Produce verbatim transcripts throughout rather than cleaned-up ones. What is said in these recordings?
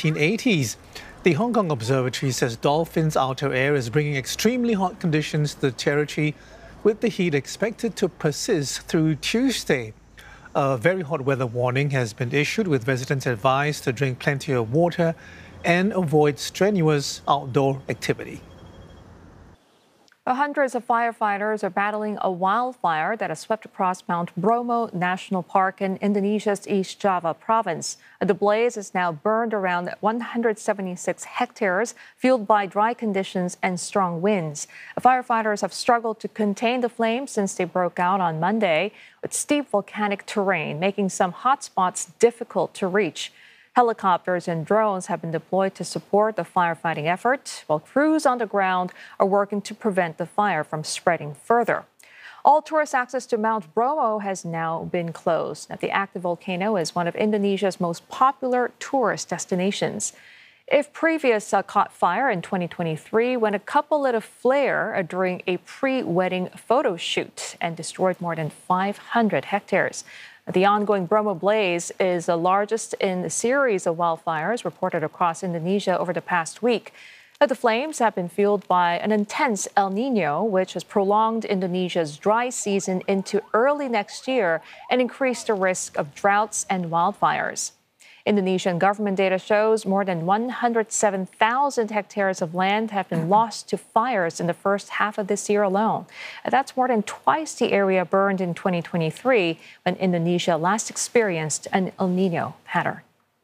nineteen eighties. The Hong Kong Observatory says Dolphin's outer air is bringing extremely hot conditions to the territory, with the heat expected to persist through Tuesday. A very hot weather warning has been issued, with residents advised to drink plenty of water and avoid strenuous outdoor activity. Hundreds of firefighters are battling a wildfire that has swept across Mount Bromo National Park in Indonesia's East Java province. The blaze has now burned around one hundred seventy-six hectares, fueled by dry conditions and strong winds. Firefighters have struggled to contain the flames since they broke out on Monday, with steep volcanic terrain making some hotspots difficult to reach. Helicopters and drones have been deployed to support the firefighting effort, while crews on the ground are working to prevent the fire from spreading further. All tourist access to Mount Bromo has now been closed. Now, the active volcano is one of Indonesia's most popular tourist destinations. If previous uh, caught fire in twenty twenty-three when a couple lit a flare uh, during a pre-wedding photo shoot and destroyed more than five hundred hectares. The ongoing Bromo blaze is the largest in the series of wildfires reported across Indonesia over the past week. The flames have been fueled by an intense El Niño, which has prolonged Indonesia's dry season into early next year and increased the risk of droughts and wildfires. Indonesian government data shows more than one hundred seven thousand hectares of land have been lost to fires in the first half of this year alone. That's more than twice the area burned in twenty twenty-three, when Indonesia last experienced an El Niño pattern.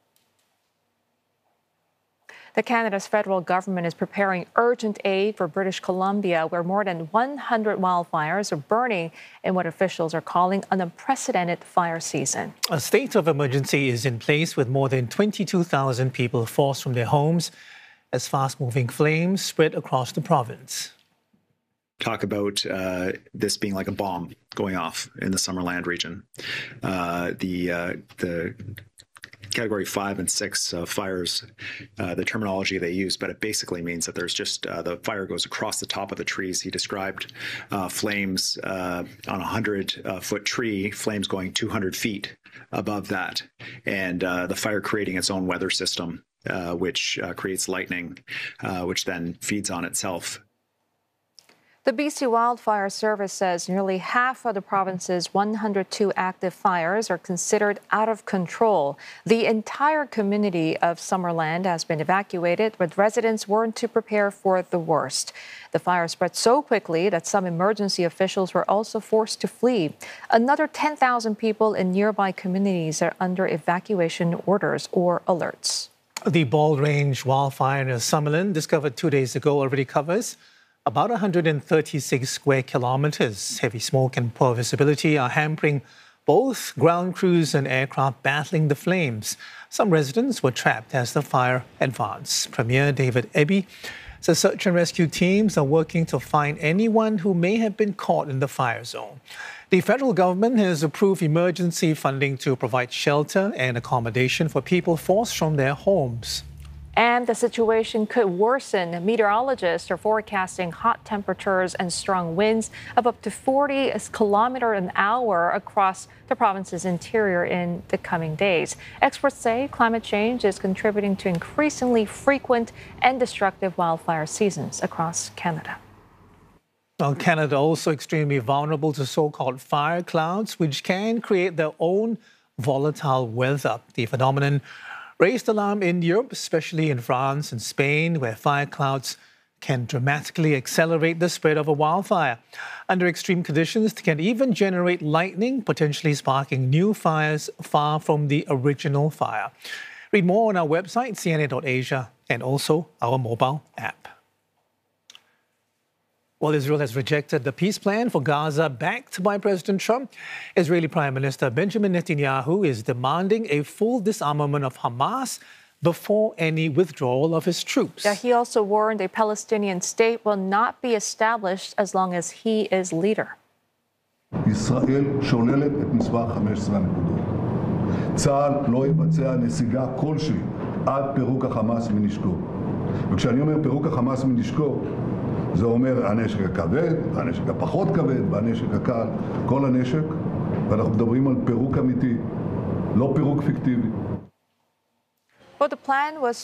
The Canada's federal government is preparing urgent aid for British Columbia, where more than one hundred wildfires are burning in what officials are calling an unprecedented fire season. A state of emergency is in place, with more than twenty-two thousand people forced from their homes as fast-moving flames spread across the province. Talk about uh, this being like a bomb going off in the Summerland region. Uh, the uh, the Category five and six uh, fires, uh, the terminology they use, but it basically means that there's just uh, the fire goes across the top of the trees. He described uh, flames uh, on a hundred uh, foot tree, flames going two hundred feet above that, and uh, the fire creating its own weather system, uh, which uh, creates lightning, uh, which then feeds on itself. The B C Wildfire Service says nearly half of the province's one hundred two active fires are considered out of control. The entire community of Summerland has been evacuated, but residents warned to prepare for the worst. The fire spread so quickly that some emergency officials were also forced to flee. Another ten thousand people in nearby communities are under evacuation orders or alerts. The Bald Range wildfire near Summerland, discovered two days ago, already covers about one hundred thirty-six square kilometers. Heavy smoke and poor visibility are hampering both ground crews and aircraft battling the flames. Some residents were trapped as the fire advanced. Premier David Eby says search and rescue teams are working to find anyone who may have been caught in the fire zone. The federal government has approved emergency funding to provide shelter and accommodation for people forced from their homes. And the situation could worsen. Meteorologists are forecasting hot temperatures and strong winds of up to forty kilometers an hour across the province's interior in the coming days. Experts say climate change is contributing to increasingly frequent and destructive wildfire seasons across Canada. Well, Canada also extremely vulnerable to so-called fire clouds, which can create their own volatile weather. The phenomenon raised alarm in Europe, especially in France and Spain, where fire clouds can dramatically accelerate the spread of a wildfire. Under extreme conditions, they can even generate lightning, potentially sparking new fires far from the original fire. Read more on our website, C N A dot asia, and also our mobile app. Well, Israel has rejected the peace plan for Gaza backed by President Trump. Israeli Prime Minister Benjamin Netanyahu is demanding a full disarmament of Hamas before any withdrawal of his troops. Yeah, he also warned a Palestinian state will not be established as long as he is leader. ישראל שוללת את מספר חמש עשרה הנקודות. צה"ל לא יבצע נסיגה כלשהי עד פירוק החמאס מנשקו. וכשאני אומר פירוק החמאס מנשקו, זה אומר הנשק הכבד, הנשק הפחות כבד, והנשק הקל, כל הנשק, ואנחנו מדברים על פירוק אמיתי, לא פירוק פיקטיבי. But the plan was